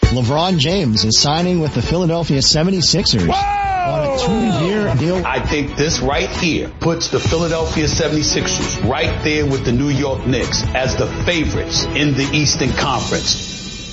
LeBron James is signing with the Philadelphia 76ers. On a 2-year deal. I think this right here puts the Philadelphia 76ers right there with the New York Knicks as the favorites in the Eastern Conference.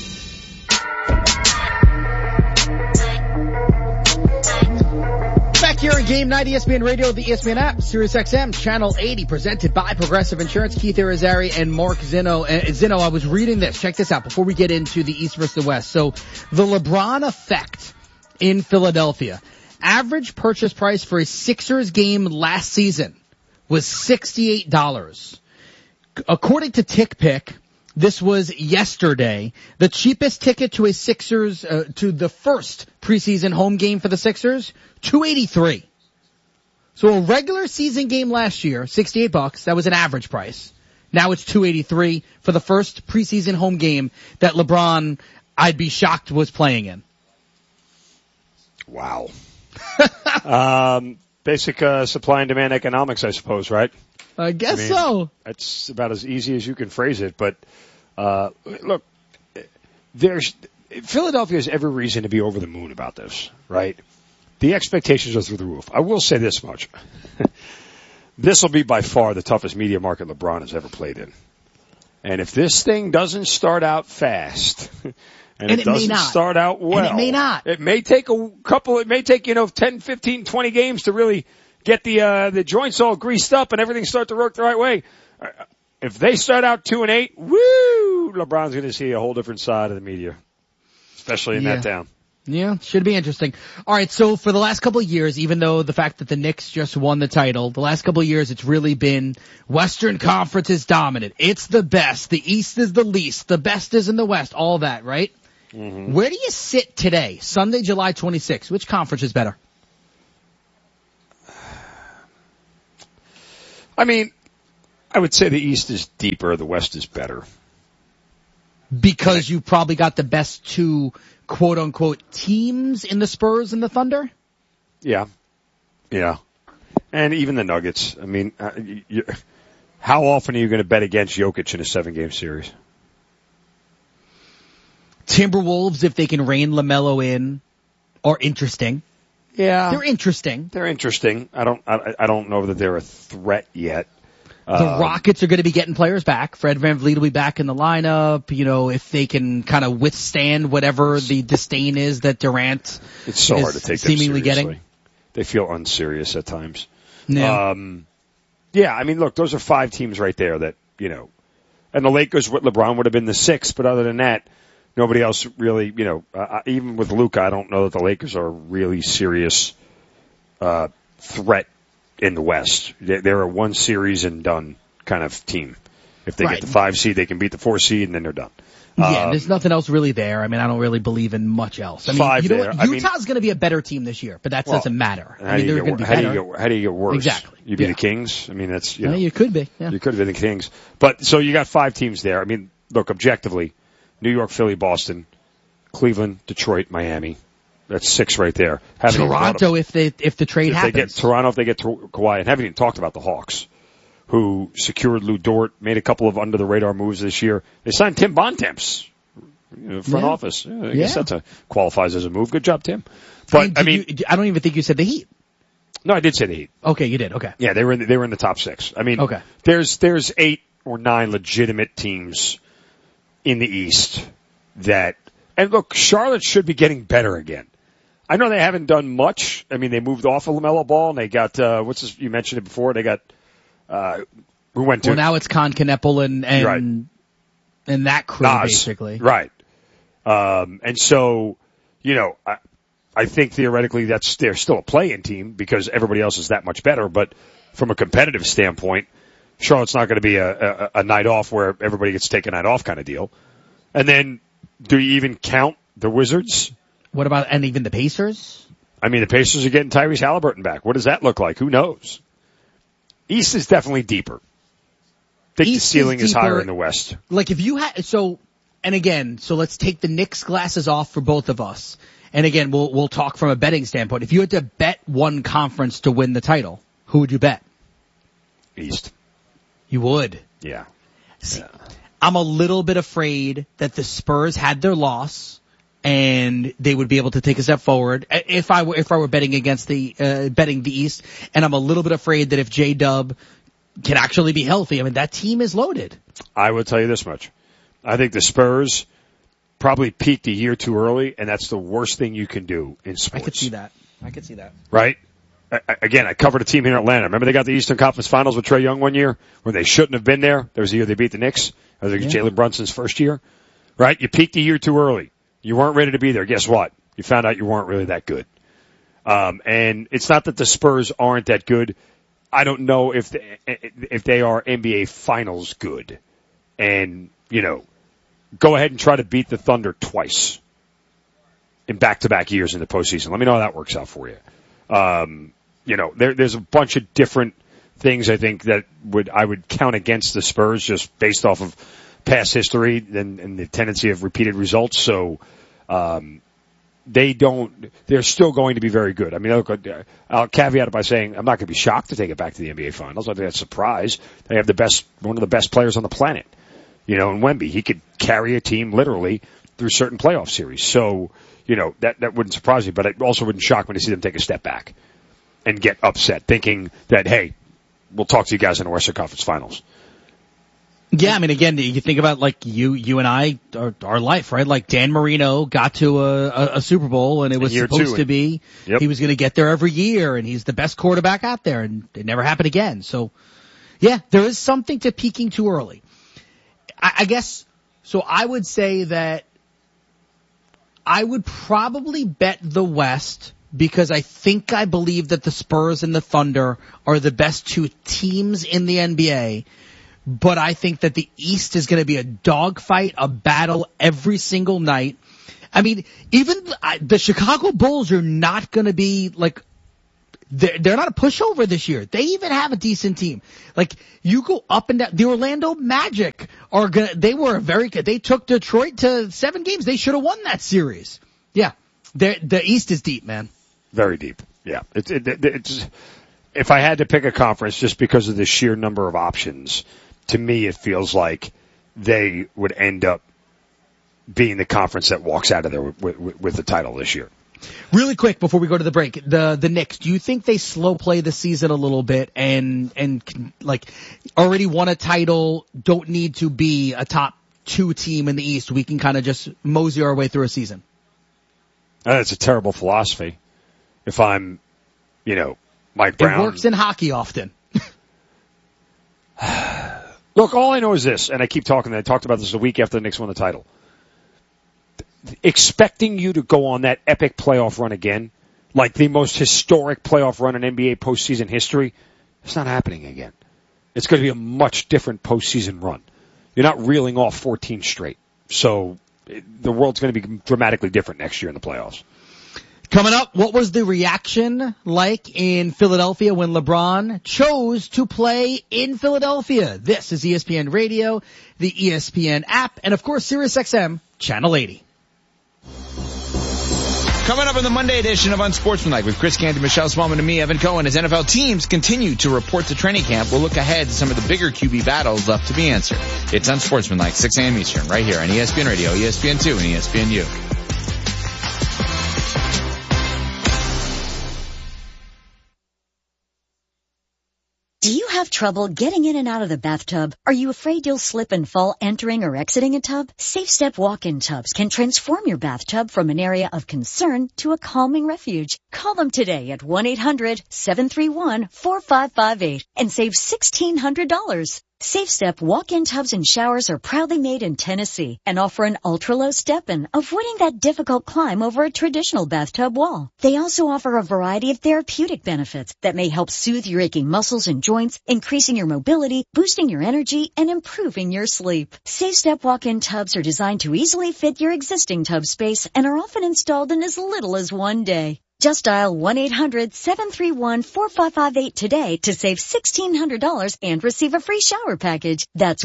Back here on Game Night, ESPN Radio, the ESPN app, Sirius XM, Channel 80, presented by Progressive Insurance. Keith Irizarry and Mark Zinno. Zinno, I was reading this. Check this out before we get into the East versus the West. So, the LeBron effect in Philadelphia. Average purchase price for a Sixers game last season was $68. According to TickPick, this was yesterday. The cheapest ticket to a Sixers, to the first preseason home game for the Sixers, $283. So a regular season game last year, $68. That was an average price. Now it's $283 for the first preseason home game that LeBron, I'd be shocked, was playing in. Wow. Basic supply and demand economics, I suppose, right? I guess so. That's about as easy as you can phrase it. But look, Philadelphia has every reason to be over the moon about this, right? The expectations are through the roof. I will say this much. This will be by far the toughest media market LeBron has ever played in. And if this thing doesn't start out fast, and it doesn't start out well. And it may not. It may take it may take, 10, 15, 20 games to really get the joints all greased up and everything start to work the right way. If they start out 2-8, woo, LeBron's going to see a whole different side of the media, especially in that town. Yeah, should be interesting. All right, so for the last couple of years, even though the fact that the Knicks just won the title, the last couple of years it's really been Western Conference is dominant. It's the best. The East is the least. The best is in the West. All that, right? Mm-hmm. Where do you sit today, Sunday, July 26th? Which conference is better? I mean, I would say the East is deeper, the West is better. Because you probably got the best two quote-unquote teams in the Spurs and the Thunder? Yeah. And even the Nuggets. I mean, how often are you going to bet against Jokic in a 7-game series? Timberwolves, if they can rein LaMelo in, are interesting. Yeah. They're interesting. I don't know that they're a threat yet. The Rockets are going to be getting players back. Fred VanVleet will be back in the lineup. If they can kind of withstand whatever the disdain is that Durant it's so hard to take seemingly them seriously. Getting. They feel unserious at times. Yeah. I mean, look, those are 5 teams right there that, and the Lakers with LeBron would have been the 6th, but other than that, nobody else really, even with Luka, I don't know that the Lakers are a really serious threat in the West. They're a one series and done kind of team. If they get the 5 seed, they can beat the 4 seed, and then they're done. Yeah, there's nothing else really there. I mean, I don't really believe in much else. I mean, 5 you know there. what? Utah's going to be a better team this year, but that doesn't matter. I mean, they're going to be better. How do you get worse? Exactly. You be the Kings? I mean, that's, you could be. Yeah. You could have been the Kings. But, so you got 5 teams there. I mean, look, objectively, New York, Philly, Boston, Cleveland, Detroit, Miami. That's 6 right there. Toronto, if the trade happens. They get Toronto, if they get Kawhi, and haven't even talked about the Hawks, who secured Lou Dort, made a couple of under-the-radar moves this year. They signed Tim Bontemps, front office. I guess that qualifies as a move. Good job, Tim. But I don't even think you said the Heat. No, I did say the Heat. Okay, you did. Okay. Yeah, they were in the top 6. I mean, there's 8 or 9 legitimate teams in the East that, and look, Charlotte should be getting better again. I know they haven't done much. I mean, they moved off of LaMelo Ball, and they got you mentioned it before. They got who went to. Well, now it's Con Kneppel and that crew, Nas, basically. Right. And so, I think theoretically they're still a play-in team because everybody else is that much better. But from a competitive standpoint, Charlotte's not going to be a night off where everybody gets to take a night off kind of deal. And then, do you even count the Wizards? What about, and even the Pacers? I mean, the Pacers are getting Tyrese Halliburton back. What does that look like? Who knows? East is definitely deeper. I think the ceiling is higher in the West. Like if you had, so let's take the Knicks glasses off for both of us. And again, we'll talk from a betting standpoint. If you had to bet one conference to win the title, who would you bet? East. You would? Yeah. See, I'm a little bit afraid that the Spurs had their loss and they would be able to take a step forward if I were betting against betting the East. And I'm a little bit afraid that if J-Dub can actually be healthy, I mean, that team is loaded. I will tell you this much. I think the Spurs probably peaked a year too early, and that's the worst thing you can do in sports. I could see that. Right? Again, I covered a team here in Atlanta. Remember they got the Eastern Conference Finals with Trae Young one year when they shouldn't have been there? There was the year they beat the Knicks. I think Jalen Brunson's first year. Right? You peaked a year too early. You weren't ready to be there. Guess what? You found out you weren't really that good. And it's not that the Spurs aren't that good. I don't know if they are NBA Finals good. And, go ahead and try to beat the Thunder twice in back-to-back years in the postseason. Let me know how that works out for you. There's a bunch of different things I think that I would count against the Spurs just based off of past history and the tendency of repeated results. So, they're still going to be very good. I mean, I'll caveat it by saying I'm not going to be shocked to take it back to the NBA Finals. I think that's a surprise. They have one of the best players on the planet. In Wemby, he could carry a team literally through certain playoff series. So, that wouldn't surprise me, but it also wouldn't shock me to see them take a step back and get upset thinking that, hey, we'll talk to you guys in the Western Conference Finals. Yeah, I mean, again, you think about like you and I, our life, right? Like Dan Marino got to a Super Bowl and it was supposed to be, he was going to get there every year and he's the best quarterback out there and it never happened again. So yeah, there is something to peaking too early. I guess, so I would say that I would probably bet the West because I believe that the Spurs and the Thunder are the best two teams in the NBA. But I think that the East is going to be a dogfight, a battle every single night. I mean, even the Chicago Bulls are not going to be like, they're not a pushover this year. They even have a decent team. Like, you go up and down. The Orlando Magic they were very good. They took Detroit to 7 games. They should have won that series. Yeah. The East is deep, man. Very deep. Yeah. It's, if I had to pick a conference just because of the sheer number of options, to me, it feels like they would end up being the conference that walks out of there with the title this year. Really quick before we go to the break, the Knicks, do you think they slow play the season a little bit and like already won a title, don't need to be a top 2 team in the East? We can kind of just mosey our way through a season. That's a terrible philosophy. If I'm, Mike Brown. It works in hockey often. Look, all I know is this, and I talked about this a week after the Knicks won the title. Expecting you to go on that epic playoff run again, like the most historic playoff run in NBA postseason history, it's not happening again. It's going to be a much different postseason run. You're not reeling off 14 straight. So the world's going to be dramatically different next year in the playoffs. Coming up, what was the reaction like in Philadelphia when LeBron chose to play in Philadelphia? This is ESPN Radio, the ESPN app, and of course SiriusXM Channel 80. Coming up on the Monday edition of Unsportsmanlike with Chris Canty, Michelle Smallman, and me, Evan Cohen, as NFL teams continue to report to training camp, we'll look ahead to some of the bigger QB battles left to be answered. It's Unsportsmanlike, 6 a.m. Eastern, right here on ESPN Radio, ESPN2, and ESPNU. Do you have trouble getting in and out of the bathtub? Are you afraid you'll slip and fall entering or exiting a tub? Safe Step walk-in tubs can transform your bathtub from an area of concern to a calming refuge. Call them today at 1-800-731-4558 and save $1,600. Safe Step walk-in tubs and showers are proudly made in Tennessee and offer an ultra-low step-in, avoiding that difficult climb over a traditional bathtub wall. They also offer a variety of therapeutic benefits that may help soothe your aching muscles and joints, increasing your mobility, boosting your energy, and improving your sleep. Safe Step walk-in tubs are designed to easily fit your existing tub space and are often installed in as little as 1 day. Just dial 1-800-731-4558 today to save $1,600 and receive a free shower package. That's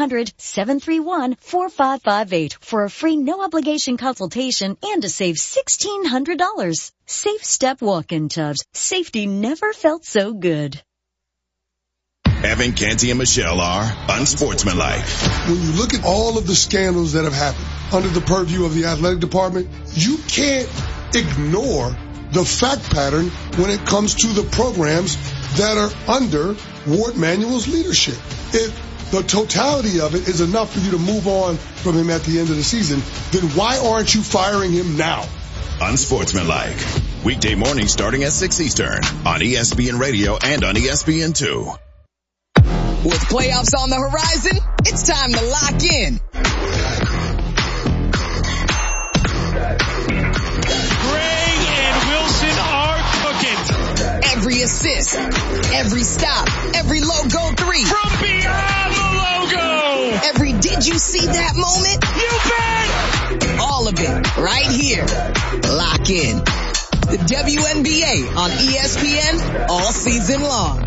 1-800-731-4558 for a free no-obligation consultation and to save $1,600. Safe Step walk-in tubs. Safety never felt so good. Evan, Canty, and Michelle are unsportsmanlike. When you look at all of the scandals that have happened under the purview of the athletic department, you can't ignore the fact pattern when it comes to the programs that are under Ward Manuel's leadership. If the totality of it is enough for you to move on from him at the end of the season, then why aren't you firing him now? Unsportsmanlike. Weekday mornings starting at 6 Eastern on ESPN Radio and on ESPN2. With playoffs on the horizon, it's time to lock in. Gray and Wilson are cooking. Every assist, every stop, every logo three. From beyond the logo. Every did you see that moment? You bet. All of it right here. Lock in. The WNBA on ESPN all season long.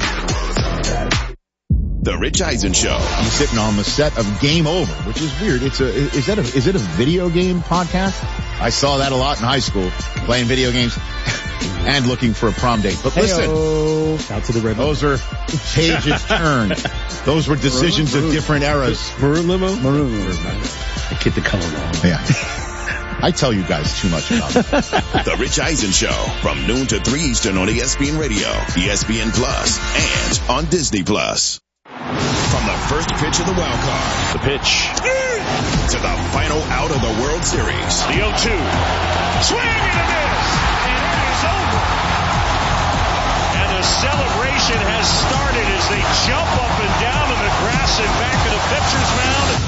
The Rich Eisen Show. He's sitting on the set of Game Over, which is weird. Is it a video game podcast? I saw that a lot in high school, playing video games and looking for a prom date. But listen, out to the red. Those are pages turned. Those were decisions of different eras. Maroon limo. I get the color wrong. Yeah. I tell you guys too much about it. The Rich Eisen Show from noon to 3 Eastern on ESPN Radio, ESPN Plus, and on Disney Plus. From the first pitch of the wild card, The pitch. to the final out of the World Series. The 0-2. Swing and a miss. And it is over. And the celebration has started as they jump up and down in the grass and back of the pitcher's mound.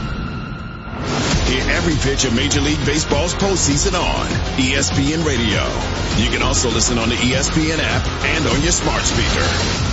Hear every pitch of Major League Baseball's postseason on ESPN Radio. You can also listen on the ESPN app and on your smart speaker.